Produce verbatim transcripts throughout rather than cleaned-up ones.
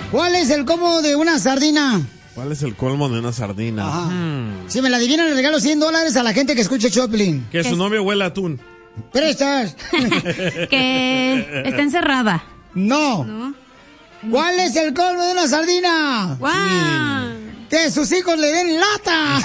¿Cuál es el colmo de una sardina? ¿Cuál es el colmo de una sardina? Ajá. Hmm. Si me la adivinan, le regalo cien dólares a la gente que escuche Choplin. Que su novio huele a atún. ¿Prestas? Que está encerrada. No. ¿No? ¿Cuál es el colmo de una sardina? ¡Guau! Que sus hijos le den lata.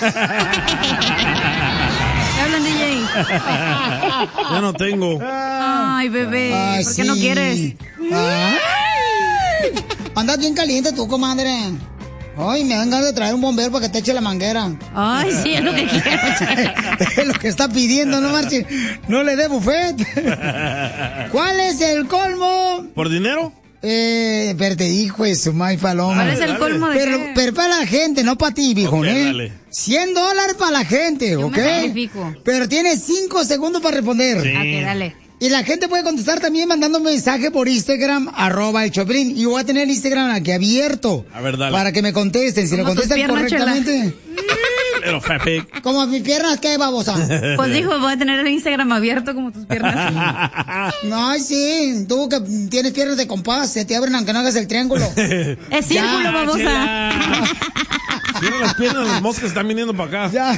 ¿Qué hablan, D J? Ya no tengo. Ay, bebé, Ay, ¿por qué sí. no quieres? Ay. Andas bien caliente tú, comadre. Ay, me dan ganas de traer un bombero para que te eche la manguera. Ay, sí, es lo que quiero. Es lo que está pidiendo, no marches. No le dé buffet. ¿Cuál es el colmo? ¿Por dinero? Eh, pero te dijo eso, May Paloma. ¿Cuál es el colmo de Pero, qué? pero para la gente, no para ti, viejo, Ok, ¿eh? dale. cien dólares para la gente, Yo ¿ok? me sacrifico. Pero tienes cinco segundos para responder. Sí. Ah, que dale. Y la gente puede contestar también mandando un mensaje por Instagram, arroba el Choplin. Y voy a tener el Instagram aquí abierto. A ver, dale. Para que me contesten. Si lo Como tus contestan piernas, correctamente. Pero Fepe. Como mis piernas, ¿qué, babosa? Pues dijo, voy a tener el Instagram abierto como tus piernas. No, ay, sí. Tú que tienes piernas de compás, se te abren aunque no hagas el triángulo. Es círculo, Ya, babosa. Chela. Cierra las piernas, las moscas están viniendo para acá. Ya.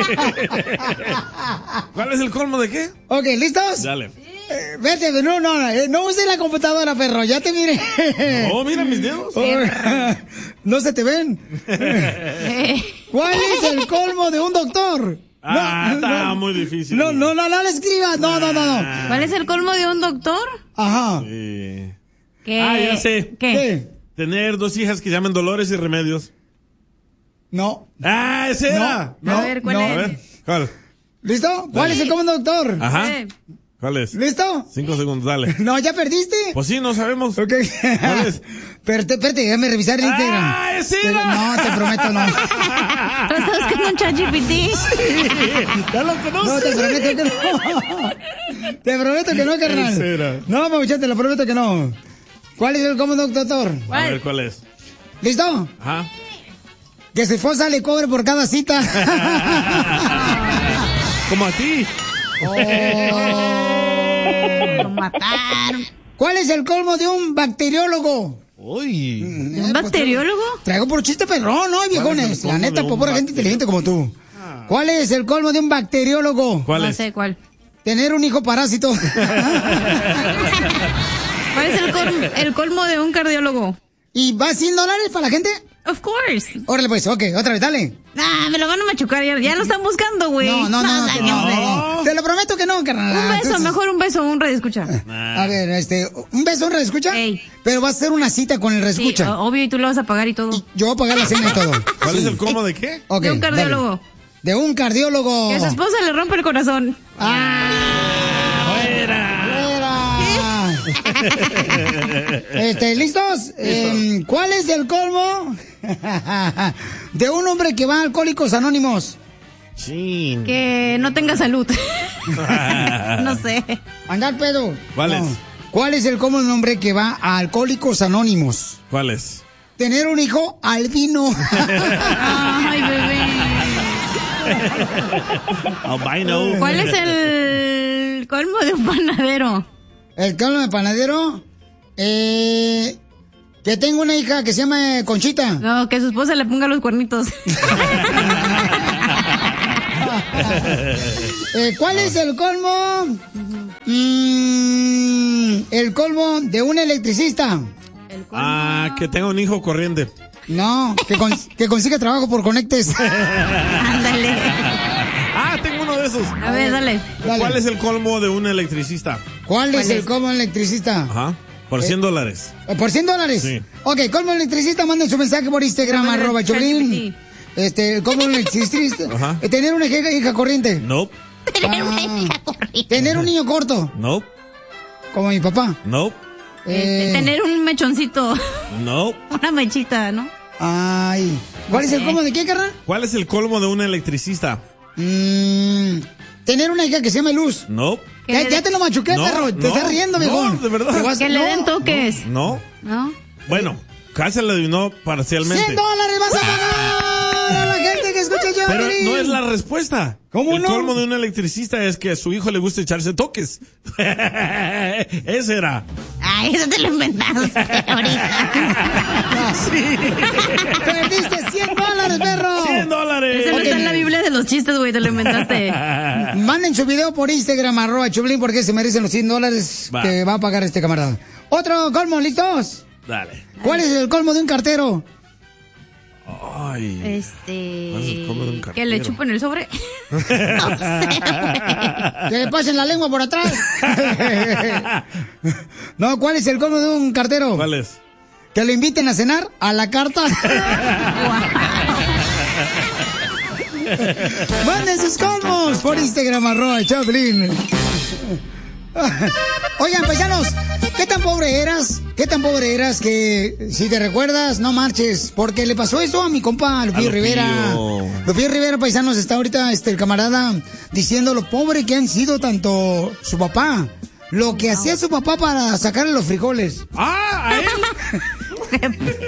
¿Cuál es el colmo de qué? Ok, ¿listos? Dale. Eh, vete, no, no, no, eh, no uses la computadora, perro, ya te mire. Oh, mira mis dedos. No se te ven. ¿Cuál es el colmo de un doctor? Ah, No, está no, muy difícil. No, no, no, no le escribas. No, no, no, no. ¿Cuál es el colmo de un doctor? Ajá. Sí. ¿Qué? Ah, ya sé. ¿Qué? ¿Qué? Tener dos hijas que llaman Dolores y Remedios. No. Ah, ese era. No, A ver, ¿cuál no. es? A ver, ¿cuál? ¿Listo? ¿Cuál es el colmo de un doctor? Ajá. Eh, ¿Cuál es? ¿Listo? Cinco segundos, dale. No, ¿ya perdiste? Pues sí, no sabemos. Ok. ¿Cuál es? Espérate, espérate, déjame revisar el Instagram. ¡Ah, ese Pero- era! No, te prometo no. ¿Tú estás buscando un ChatGPT? Ya lo conoces. No, te prometo que no. Te prometo que no, carnal. Ese era. No, mamuchate, te lo prometo que no. ¿Cuál es el colmo de un doctor? A ver, ¿cuál es? ¿Listo? Ajá. Que su esposa le cobre por cada cita. Como a ti. Lo mataron. ¿Cuál es el colmo de un bacteriólogo? Uy. ¿Un bacteriólogo? Traigo por chiste perrón, ¿no, viejones? colmo La neta, de por un pura gente inteligente como tú. ¿Cuál es el colmo de un bacteriólogo? ¿Cuál No es? sé cuál. Tener un hijo parásito. ¿Cuál es el, col- el colmo de un cardiólogo? ¿Y va cien dólares para la gente? Of course. Órale, pues, ok, otra vez, dale. Ah, me lo van a machucar. Ya, ya lo están buscando, güey. No, no, no, no, te, no, sáquense. no, no. Te lo prometo que no, carnal. Un beso, Entonces- mejor un beso, un radio escucha. A ver, este, un beso, un reescucha. Ey. Pero va a ser una cita con el Sí, reescucha. o- obvio, y tú lo vas a pagar y todo. Yo voy a pagar la cena y todo. ¿Cuál Sí. es el colmo de qué? Ok, De un dale. cardiólogo. De un cardiólogo. Que a su esposa le rompe el corazón. ¡Fuera! Este, ¿listos? Eh, ¿Cuál es el colmo de un hombre que va a Alcohólicos Anónimos? Chin. Que no tenga salud. No sé. Andar pedo. ¿Cuál es? ¿Cuál es el colmo de un hombre que va a Alcohólicos Anónimos? ¿Cuál es? Tener un hijo albino. Ay, bebé. Albino. ¿Cuál es el colmo de un panadero? El colmo de panadero. Eh, que tengo una hija que se llama Conchita. No, que su esposa le ponga los cuernitos. Eh, ¿Cuál es el colmo? Mm, el colmo de un electricista. Ah, que tenga un hijo corriente. No, que, con- que consiga trabajo por conectes. Ándale. Ah, tengo uno de esos. A ver, dale. Dale. ¿Cuál es el colmo de un electricista? ¿Cuál es ¿Cuál el es? colmo de un electricista? Ajá. Por cien dólares. Eh, ¿Por cien dólares? Sí. Ok, colmo de electricista, manden su mensaje por Instagram, Colmo de arroba Choplin. ChatGPT. Este, el colmo de un electricista. Ajá. Eh, tener una hija, hija corriente. Nope. Ah, tener un niño corto, Nope. como mi papá. Nope. Este, Eh, tener un mechoncito. Nope. Una mechita, ¿no? Ay. ¿Cuál es el sé. colmo de qué, carnal? ¿Cuál es el colmo de un electricista? Mm, tener una hija que se llame Luz. Nope. Que Ya, le ya den- te lo machuqué, No, perro. Te no, estás riendo, no, viejón. de verdad. Te vas- Que le no. den toques. No. ¿No? Bueno, casi le adivinó parcialmente. cien dólares vas a pagar a la gente que escucha yo. Pero no es la respuesta. ¿Cómo el no? colmo de un electricista es que a su hijo le gusta echarse toques. Ese era. Ah, Ah, eso te lo inventaste ahorita. Sí. Perdiste cien dólares, perro. cien dólares. Eso no está en la Biblia de los chistes, güey, te lo inventaste. Manden su video por Instagram, arroba Choplin, porque se merecen los cien dólares Va. que va a pagar este camarada. Otro colmo, ¿listos? Dale. ¿Cuál es el colmo de un cartero? Ay. Este. ¿Cuál es el colmo de un Que le cartero? chupen el sobre. No sé, güey. Que le pasen la lengua por atrás. No, ¿cuál es el colmo de un cartero? ¿Cuál es? Que lo inviten a cenar a la carta. Manden sus colmos por Instagram, arroba Choplin. Oigan, paisanos, ¿qué tan pobre eras? ¿Qué tan pobre eras que, si te recuerdas, no marches? Porque le pasó eso a mi compa Lupillo A Lupillo. Rivera. Lupillo Rivera, paisanos, está ahorita este, el camarada diciendo lo pobre que han sido tanto su papá. Lo que hacía su papá para sacarle los frijoles. ¡Ah! ¿A él?